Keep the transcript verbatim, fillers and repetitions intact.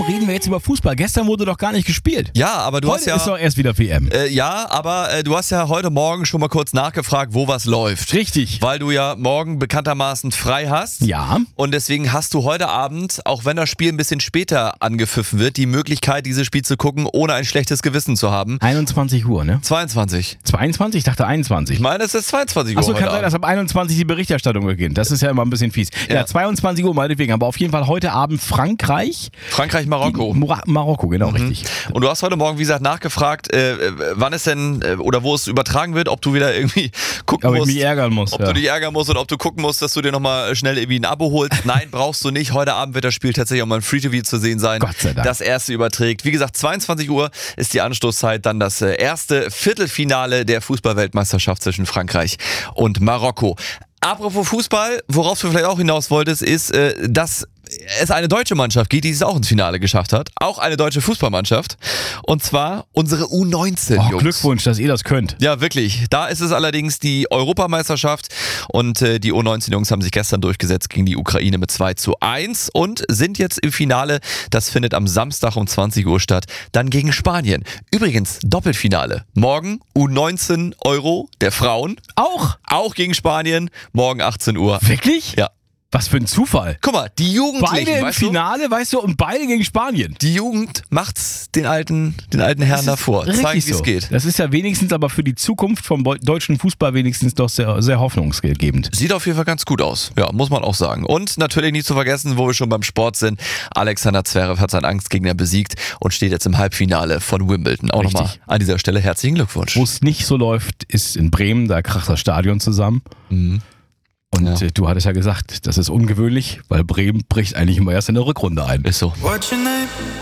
reden wir jetzt über Fußball. Gestern wurde doch gar nicht gespielt. Ja, aber du Heute hast ja... ist doch erst wieder W M. Äh, ja, aber äh, du hast ja heute Morgen schon mal kurz nachgefragt, wo was läuft. Richtig. Weil du ja morgen bekanntermaßen frei hast. Ja. Und deswegen hast du heute Abend, auch wenn das Spiel ein bisschen später angepfiffen wird, die Möglichkeit, dieses Spiel zu gucken, ohne ein schlechtes Gewissen zu haben. einundzwanzig Uhr, ne? zweiundzwanzig. zweiundzwanzig? Ich dachte einundzwanzig. Ich meine, es ist zweiundzwanzig Uhr Achso, heute kann sein, Abend. dass ab einundzwanzig die Berichterstattung beginnt. Das ist ja immer ein bisschen fies. Ja, Ja. zweiundzwanzig Uhr meinetwegen. Aber auf jeden Fall heute Abend Frankreich. Frankreich, Marokko. Mora- Marokko, genau, richtig. Und du hast heute Morgen, wie gesagt, nachgefragt, äh, wann es denn äh, oder wo es übertragen wird, ob du wieder irgendwie gucken Aber ich musst. mich ärgern muss. Ob ja. du dich ärgern musst oder ob du gucken musst, dass du dir nochmal schnell irgendwie ein Abo holst. Nein, brauchst du nicht. Heute Abend wird das Spiel tatsächlich auch mal im Free-T V zu sehen sein. Gott sei Dank. Das erste überträgt. Wie gesagt, zweiundzwanzig Uhr ist die Anstoßzeit. Dann das äh, erste Viertelfinale der Fußball-Weltmeisterschaft zwischen Frankreich und Marokko. Apropos Fußball, worauf du vielleicht auch hinaus wolltest, ist, äh, dass es eine deutsche Mannschaft gibt, die es auch ins Finale geschafft hat. Auch eine deutsche Fußballmannschaft. Und zwar unsere U neunzehn, Oh, Jungs. Glückwunsch, dass ihr das könnt. Ja, wirklich. Da ist es allerdings die Europameisterschaft und äh, die U neunzehn Jungs haben sich gestern durchgesetzt gegen die Ukraine mit zwei zu eins und sind jetzt im Finale. Das findet am Samstag um zwanzig Uhr statt. Dann gegen Spanien. Übrigens, Doppelfinale. Morgen U neunzehn Euro der Frauen. Auch? Auch gegen Spanien. Morgen achtzehn Uhr. Wirklich? Ja. Was für ein Zufall. Guck mal, die Jugendlichen, Beide im weißt du? Finale, weißt du, und beide gegen Spanien. Die Jugend macht's den alten, den alten Herren davor. Zeigen, Richtig wie es so. geht. Das ist ja wenigstens aber für die Zukunft vom beu- deutschen Fußball wenigstens doch sehr, sehr hoffnungsgebend. Sieht auf jeden Fall ganz gut aus. Ja, muss man auch sagen. Und natürlich nicht zu vergessen, wo wir schon beim Sport sind. Alexander Zverev hat seinen Angstgegner besiegt und steht jetzt im Halbfinale von Wimbledon. Auch Richtig. nochmal an dieser Stelle herzlichen Glückwunsch. Wo es nicht so läuft, ist in Bremen, da kracht das Stadion zusammen. Mhm. Und Ja. äh, du hattest ja gesagt, das ist ungewöhnlich, weil Bremen bricht eigentlich immer erst in der Rückrunde ein. Ist so. What's your name?